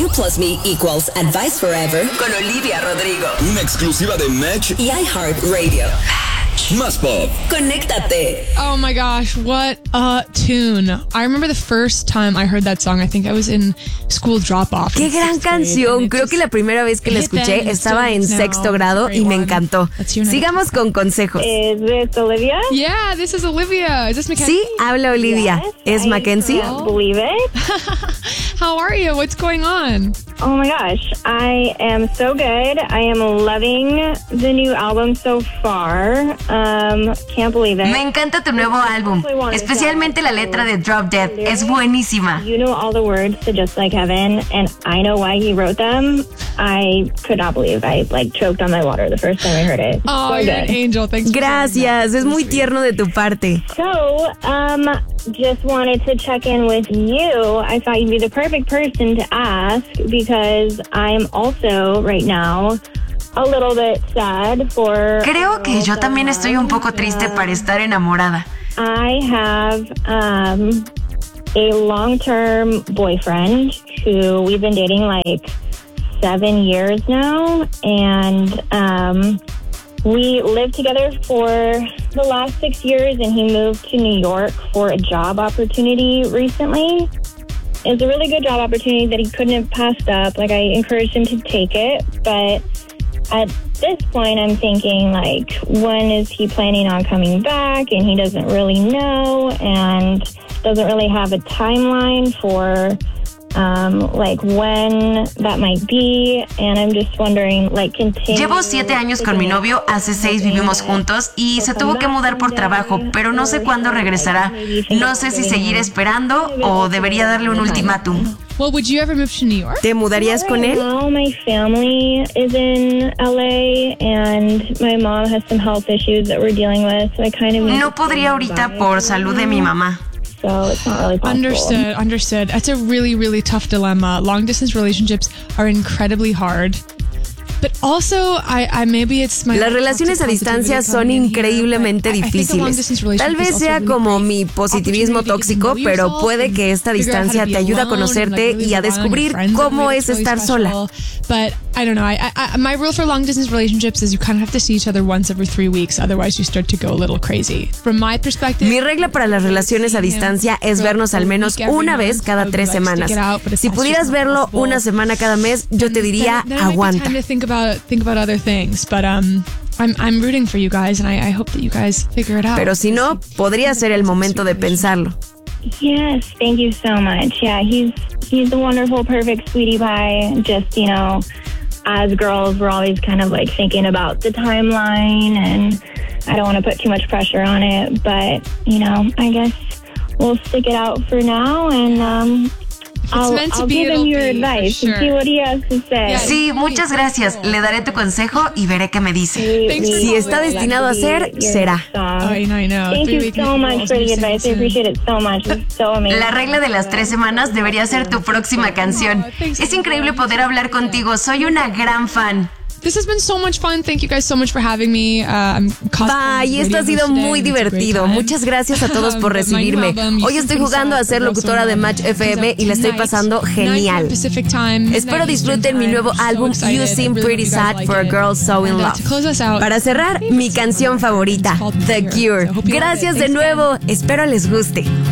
You plus me equals advice forever con Olivia Rodrigo. Una exclusiva de Match y iHeartRadio. Más Pop. Conéctate. Oh my gosh, what a tune. I remember the first time I heard that song. I think I was in school drop-off. Qué gran canción. Creo que la primera vez que la escuché estaba en sexto grado y me encantó. Sigamos con consejos. Is this Olivia? Yeah, this is Olivia. Is this Mackenzie? Sí, habla Olivia. ¿Es Mackenzie? Believe it. How are you? What's going on? Oh my gosh, I am so good. I am loving the new album so far. Can't believe it. Me encanta tu nuevo álbum, especialmente la letra de Drop Dead. Es buenísima. You know all the words to Just Like Heaven, and I know why he wrote them. I could not believe I choked on my water the first time I heard it. Oh, so you're an angel. Thanks. Gracias, es muy tierno de tu parte. So, just wanted to check in with you. I thought you'd be the perfect person to ask because I'm also right now a little bit sad for... Creo que yo también estoy un poco triste para estar enamorada. I have a long-term boyfriend who we've been dating like 7 years now, and we lived together for the last 6 years, and he moved to New York for a job opportunity recently. It's a really good job opportunity that he couldn't have passed up. Like, I encouraged him to take it, but at this point, I'm thinking, like, when is he planning on coming back? And he doesn't really know and doesn't really have a timeline for like when that might be, and I'm just wondering, like, Llevo 7 años con mi novio, hace 6 vivimos juntos y se tuvo que mudar por trabajo, pero no sé cuándo regresará. No sé si seguir esperando o debería darle un ultimátum. Well, would you ever move to New York? ¿Te mudarías con él? Well, my family is in LA and my mom has some health issues that we're dealing with, so I kind of... No podría ahorita por salud de mi mamá. So it's not really possible. Understood. That's a really, really tough dilemma. Long distance relationships are incredibly hard. But also, maybe it's my... Las relaciones a distancia son increíblemente difíciles. Tal vez sea como mi positivismo tóxico, pero puede que esta distancia te ayude a conocerte y a descubrir cómo es estar sola. But I don't know. My rule for long distance relationships is you kind of have to see each other once every 3 weeks. Otherwise, you start to go a little crazy. From my perspective, mi regla para las relaciones a distancia es vernos al menos una vez cada 3 semanas. Si pudieras verlo una semana cada mes, yo te diría aguanta. Think about other things, but I'm rooting for you guys, and I hope that you guys figure it out. Pero si no, podría ser el momento de pensarlo. Yes, thank you so much. Yeah, he's a wonderful, perfect sweetie pie. Just, you know, as girls, we're always kind of like thinking about the timeline, and I don't want to put too much pressure on it, but, you know, I guess we'll stick it out for now, and I'll give him your advice and see what he has to say. Sí, muchas gracias. Le daré tu consejo y veré qué me dice. Si está destinado a ser, será. I know. Thank you so much for the advice. I appreciate it so much. It's so amazing. La regla de las 3 semanas debería ser tu próxima canción. Es increíble poder hablar contigo. Soy una gran fan. This has been so much fun. Thank you guys so much for having me. Bye, esto ha sido muy divertido. Muchas gracias a todos por recibirme. Hoy estoy jugando a ser locutora de Match FM y la estoy pasando genial. Espero disfruten mi nuevo álbum You Seem Pretty Sad for a Girl So in Love. Para cerrar, mi canción favorita, The Cure. Gracias de nuevo. Espero les guste.